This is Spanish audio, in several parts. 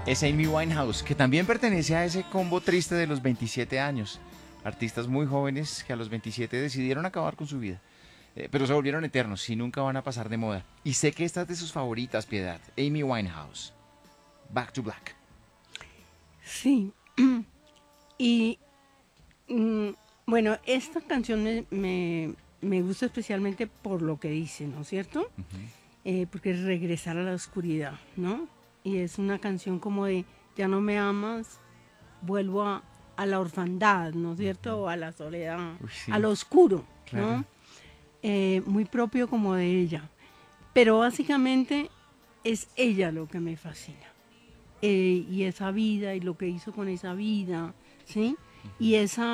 Es Amy Winehouse, que también pertenece a ese combo triste de los 27 años. Artistas muy jóvenes que a los 27 decidieron acabar con su vida. Pero se volvieron eternos y nunca van a pasar de moda. Y sé que esta es de sus favoritas, Piedad. Amy Winehouse. Back to Black. Sí. Y mm, bueno, esta canción me gusta especialmente por lo que dice, ¿no es cierto? Porque es regresar a la oscuridad, ¿no? Y es una canción como de, ya no me amas, vuelvo a la orfandad, ¿no es cierto? O a la soledad, Uy, sí, a lo oscuro, claro. ¿no? Muy propio como de ella. Pero básicamente es ella lo que me fascina. Y esa vida y lo que hizo con esa vida, ¿sí? Y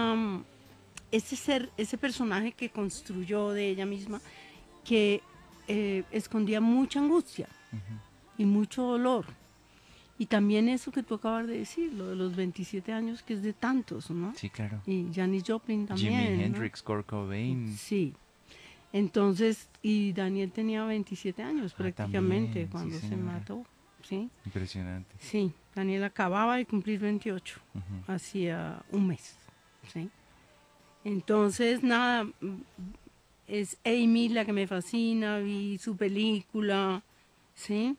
ese personaje que construyó de ella misma, que escondía mucha angustia y mucho dolor. Y también eso que tú acabas de decir, lo de los 27 años, que es de tantos, ¿no? Sí, claro. Y Janis Joplin Jimi también, ¿no? Hendrix, Kurt Cobain. Sí. Entonces, y Daniel tenía 27 años prácticamente También, sí, cuando se señora. mató, ¿sí? Impresionante. Sí, Daniel acababa de cumplir 28, Ujú. hacía un mes, ¿sí? Entonces, nada, es Amy la que me fascina, vi su película, ¿sí?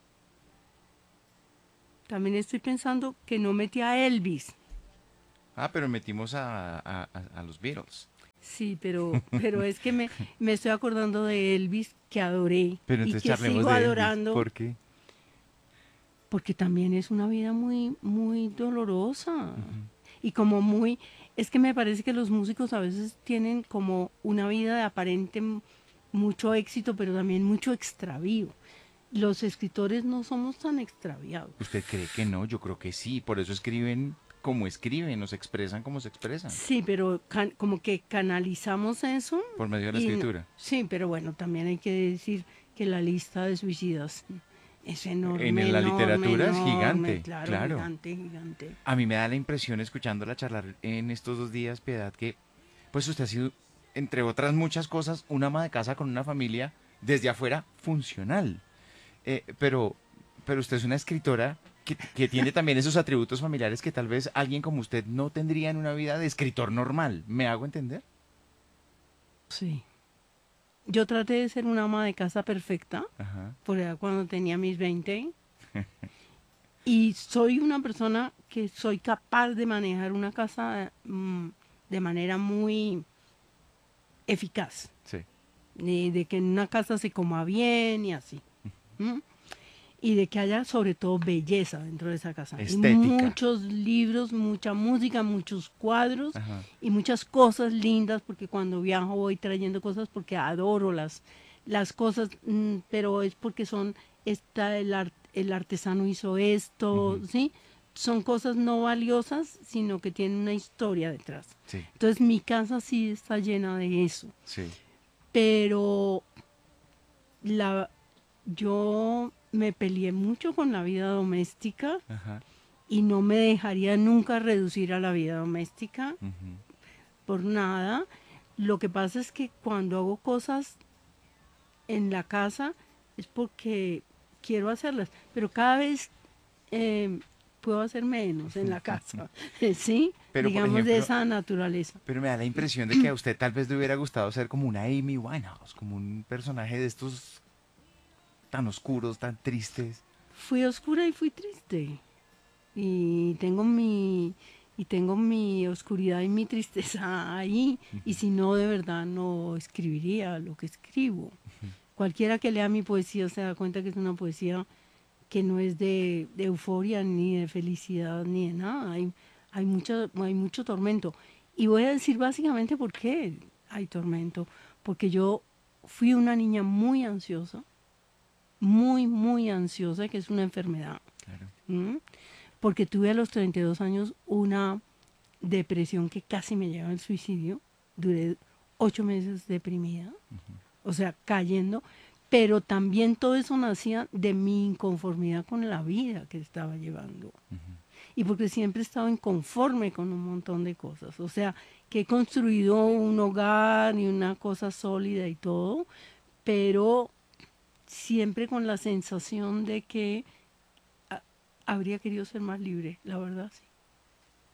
También estoy pensando que no metí a Elvis. Ah, pero metimos a los Beatles. Sí, pero es que me estoy acordando de Elvis que adoré Pero y entonces que charlemos sigo de Elvis. adorando ¿Por qué? porque también es una vida muy, muy dolorosa Ujú. y como muy, es que me parece que los músicos a veces tienen como una vida de aparente mucho éxito, pero también mucho extravío. Los escritores no somos tan extraviados. ¿Usted cree que no? Yo creo que sí. Por eso escriben como escriben, nos expresan como se expresan. Sí, pero como que canalizamos eso Por medio de la y escritura. sí, pero bueno, también hay que decir que la lista de suicidas es enorme, La enorme, literatura es enorme, gigante, claro, claro. gigante, gigante. A mí me da la impresión, escuchándola charlar en estos 2 días, Piedad, que pues usted ha sido, entre otras muchas cosas, una ama de casa con una familia desde afuera funcional. Pero usted es una escritora que tiene también esos atributos familiares que tal vez alguien como usted no tendría en una vida de escritor normal. ¿Me hago entender? Sí. Yo traté de ser una ama de casa perfecta, Ajá. por allá cuando tenía mis 20, y soy una persona que soy capaz de manejar una casa de manera muy eficaz, Sí. de que en una casa se coma bien y así. ¿M? Y de que haya sobre todo belleza dentro de esa casa. Y Estética. muchos libros, mucha música, muchos cuadros Ajá. y muchas cosas lindas, porque cuando viajo voy trayendo cosas porque adoro las cosas, pero es porque el artesano hizo esto, Ujú. ¿sí? Son cosas no valiosas, sino que tienen una historia detrás. Sí, Entonces mi casa sí está llena de eso. sí. Pero la, yo me peleé mucho con la vida doméstica Ajá. y no me dejaría nunca reducir a la vida doméstica Ujú. por nada. Lo que pasa es que cuando hago cosas en la casa es porque quiero hacerlas, pero cada vez eh, puedo hacer menos en la casa, ¿sí? Pero, por Digamos de ejemplo, esa naturaleza. pero me da la impresión de que a usted tal vez le hubiera gustado ser como una Amy Winehouse, como un personaje de estos tan oscuros, tan tristes. Fui oscura y fui triste. y tengo mi y tengo mi oscuridad y mi tristeza ahí y si no de verdad no escribiría lo que escribo. Cualquiera que lea mi poesía se da cuenta que es una poesía que no es de euforia ni de felicidad ni de nada. Hay mucho tormento. Y voy a decir básicamente por qué hay tormento. Porque yo fui una niña muy ansiosa, muy, muy ansiosa, que es una enfermedad. Claro. ¿Mm? Porque tuve a los 32 años una depresión que casi me lleva al suicidio. Duré 8 meses deprimida, o sea, cayendo, pero también todo eso nacía de mi inconformidad con la vida que estaba llevando. Y porque siempre he estado inconforme con un montón de cosas. O sea, que he construido un hogar y una cosa sólida y todo, pero siempre con la sensación de que habría querido ser más libre, la verdad, sí.